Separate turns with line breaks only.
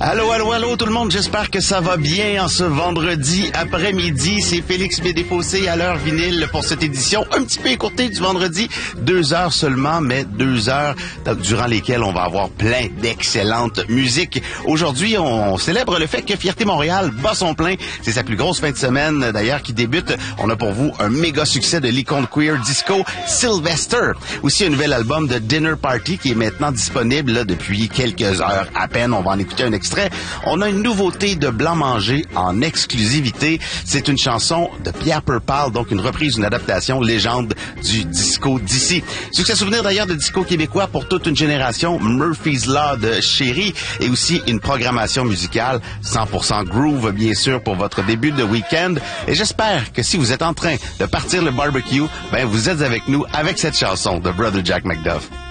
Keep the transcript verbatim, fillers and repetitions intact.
Allô, allô, allô tout le monde, j'espère que ça va bien en ce vendredi après-midi. C'est Félix Médéfossé à l'heure vinyle pour cette édition un petit peu écourtée du vendredi. Deux heures seulement, mais deux heures durant lesquelles on va avoir plein d'excellentes musiques. Aujourd'hui, on célèbre le fait que Fierté Montréal bat son plein. C'est sa plus grosse fin de semaine d'ailleurs qui débute. On a pour vous un méga succès de l'icône queer disco Sylvester. Aussi un nouvel album de Dinner Party qui est maintenant disponible là, depuis quelques heures à peine. On va en écouter un extrait. On a une nouveauté de Blanc Manger en exclusivité. C'est une chanson de Pierre Perpal, donc une reprise, une adaptation légende du disco d'ici. Succès souvenir d'ailleurs de disco québécois pour toute une génération, Murphy's Law de Chéri, et aussi une programmation musicale cent pour cent groove, bien sûr, pour votre début de week-end. Et j'espère que si vous êtes en train de partir le barbecue, ben vous êtes avec nous avec cette chanson de Brother Jack McDuff.